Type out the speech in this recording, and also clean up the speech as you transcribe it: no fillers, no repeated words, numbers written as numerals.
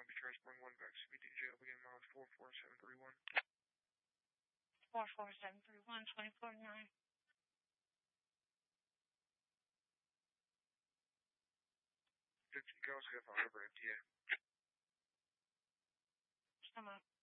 I'll be transporting 1 back to CBDJ. I'll begin miles 44731. 44731, 24-9. Go, Skip, over MTA. Come on.